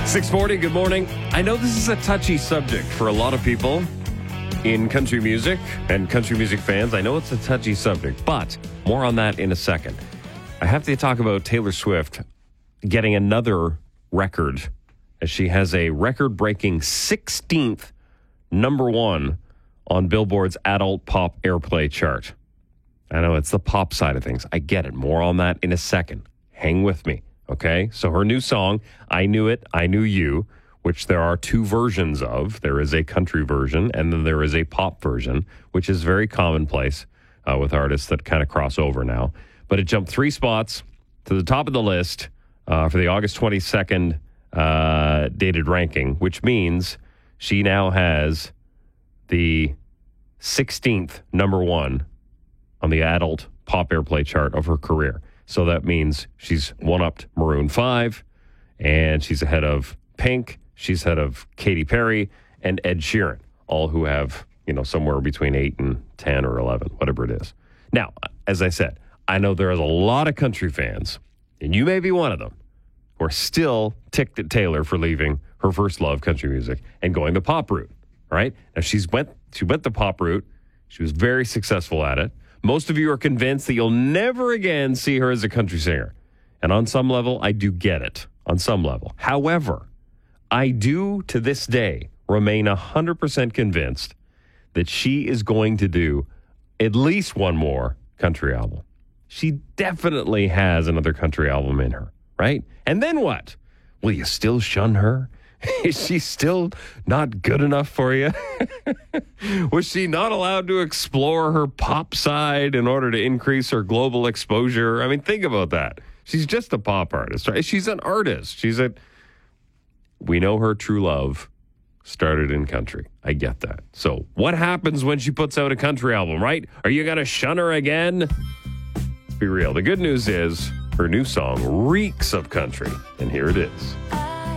640, good morning. I know this is a touchy subject for a lot of people in country music and country music fans. I know it's a touchy subject, but more on that in a second. I have to talk about Taylor Swift getting another record, as she has a record-breaking 16th number one on Billboard's adult pop airplay chart. I know it's the pop side of things. I get it. More on that in a second. Hang with me, okay? So her new song, I Knew It, I Knew You, which there are two versions of. There is a country version, and then there is a pop version, which is very commonplace with artists that kind of cross over now. But it jumped 3 spots to the top of the list for the August 22nd dated ranking, which means she now has the 16th number one on the adult pop airplay chart of her career. So that means she's one-upped Maroon 5, and she's ahead of Pink, she's ahead of Katy Perry, and Ed Sheeran, all who have, somewhere between 8 and 10 or 11, whatever it is. Now, as I said, I know there is a lot of country fans, and you may be one of them, who are still ticked at Taylor for leaving her first love, country music, and going the pop route, right? Now, she went the pop route. She was very successful at it. Most of you are convinced that you'll never again see her as a country singer. And on some level, I do get it. On some level. However, I do, to this day, remain 100% convinced that she is going to do at least one more country album. She definitely has another country album in her, right? And then what? Will you still shun her? Is she still not good enough for you? Was she not allowed to explore her pop side in order to increase her global exposure? I mean, think about that. She's just a pop artist, right? She's an artist. We know her true love started in country. I get that. So what happens when she puts out a country album, right? Are you going to shun her again? Let's be real. The good news is her new song reeks of country, and here it is.